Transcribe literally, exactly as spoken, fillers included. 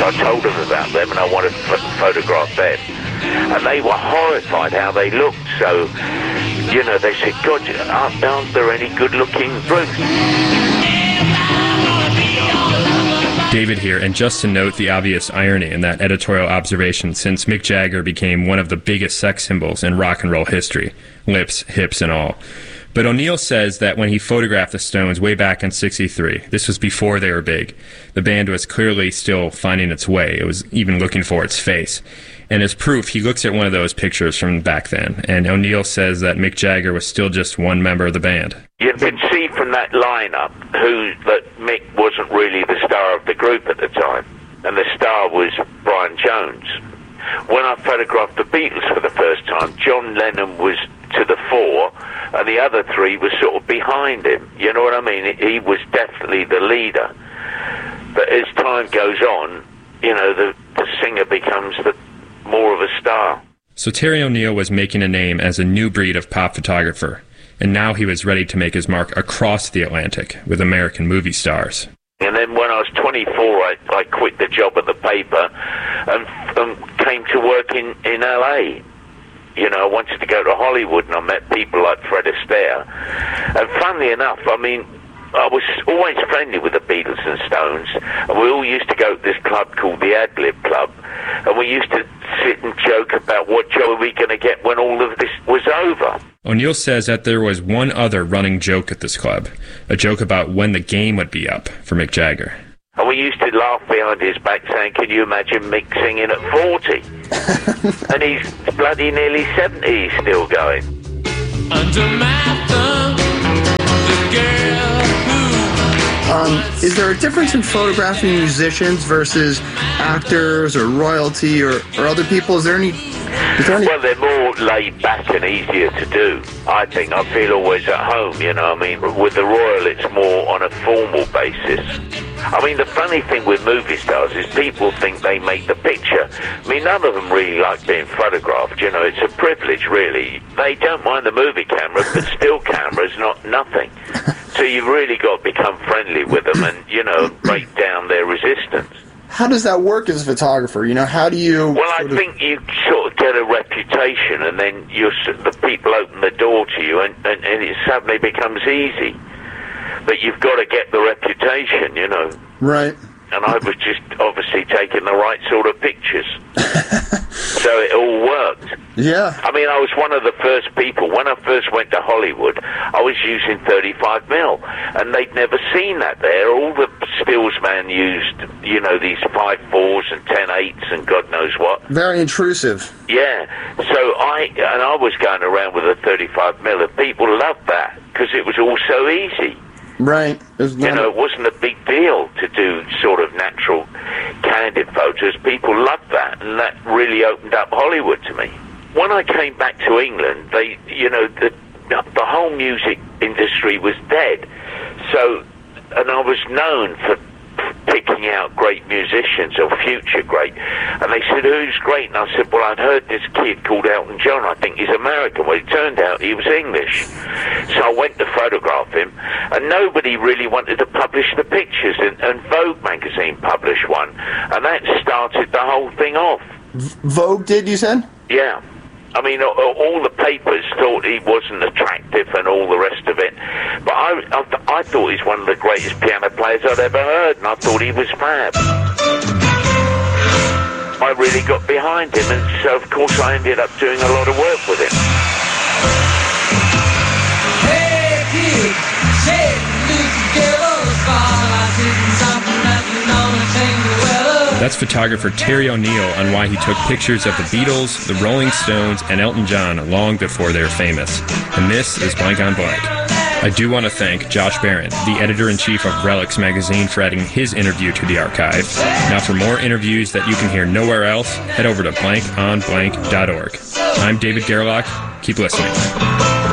I told them about them and I wanted to ph- photograph them. And they were horrified how they looked. So, you know, they said, God, aren't, aren't there any good-looking groups? David here, and just to note the obvious irony in that editorial observation, since Mick Jagger became one of the biggest sex symbols in rock and roll history, lips, hips, and all. But O'Neill says that when he photographed the Stones way back in sixty-three, this was before they were big, the band was clearly still finding its way. It was even looking for its face. And as proof, he looks at one of those pictures from back then, and O'Neill says that Mick Jagger was still just one member of the band. You can see from that lineup who that Mick wasn't really the star of the group at the time, and the star was Brian Jones. When I photographed the Beatles for the first time, John Lennon was to the fore, and the other three were sort of behind him. You know what I mean? He was definitely the leader. But as time goes on, you know, the, the singer becomes the more of a star. So Terry O'Neill was making a name as a new breed of pop photographer, and now he was ready to make his mark across the Atlantic with American movie stars. And then when I was twenty-four, I, I quit the job at the paper and, and came to work in, in L A. You know, I wanted to go to Hollywood, and I met people like Fred Astaire. And funnily enough, I mean, I was always friendly with the Beatles and Stones, and we all used to go to this club called the Ad Lib Club, and we used to sit and joke about what job are we going to get when all of this was over. O'Neill says that there was one other running joke at this club, a joke about when the game would be up for Mick Jagger. And we used to laugh behind his back saying, can you imagine Mick singing at forty? And he's bloody nearly seventy, he's still going. Under my thumb, the girl who... Um, is there a difference in photographing musicians versus actors or royalty or, or other people? Is there any... Is there any... Well, they're more laid back and easier to do, I think. I feel always at home, you know. I mean, with the royal, it's more on a formal basis. I mean, the funny thing with movie stars is people think they make the picture. I mean, none of them really like being photographed, you know. It's a privilege, really. They don't mind the movie camera, but still camera's not nothing. So you've really got to become friendly with them and, you know, break down their resistance. How does that work as a photographer? You know, how do you... Well, I think you sort of get a reputation, and then you're, the people open the door to you, and, and, and it suddenly becomes easy. But you've got to get the reputation, you know. Right. And I was just obviously taking the right sort of pictures. So it all worked. Yeah. I mean, I was one of the first people. When I first went to Hollywood, I was using thirty-five mil, and they'd never seen that there. All the stills man used, you know, these five fours and ten eights and God knows what. Very intrusive. Yeah. So I, and I was going around with a thirty-five mil, and people loved that because it was all so easy. Right. You know, it wasn't a big deal to do sort of natural, candid photos. People loved that, and that really opened up Hollywood to me. When I came back to England, they, you know, the the whole music industry was dead. So, and I was known for picking out great musicians or future great. And they said, who's great? And I said, well, I'd heard this kid called Elton John. I think he's American. Well, it turned out he was English. So I went to photograph him, and nobody really wanted to publish the pictures. And, and Vogue magazine published one, and that started the whole thing off. Vogue did, you said? Yeah. I mean, all the papers thought he wasn't attractive and all the rest of it. But I, I, I thought he's one of the greatest piano players I'd ever heard, and I thought he was fab. I really got behind him, and so, of course, I ended up doing a lot of work with him. Hey, kid, say, That's photographer Terry O'Neill on why he took pictures of the Beatles, the Rolling Stones, and Elton John long before they were famous. And this is Blank on Blank. I do want to thank Josh Barron, the editor-in-chief of Relics magazine, for adding his interview to the archive. Now for more interviews that you can hear nowhere else, head over to blank on blank dot org. I'm David Gerlach. Keep listening.